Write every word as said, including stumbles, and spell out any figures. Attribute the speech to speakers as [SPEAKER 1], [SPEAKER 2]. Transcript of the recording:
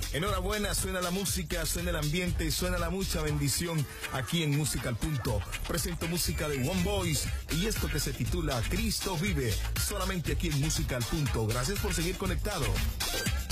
[SPEAKER 1] Enhorabuena, suena la música, suena el ambiente, suena la mucha bendición aquí en Música al Punto. Presento música de One Voice y esto que se titula Cristo Vive, solamente aquí en Música al Punto. Gracias por seguir conectado.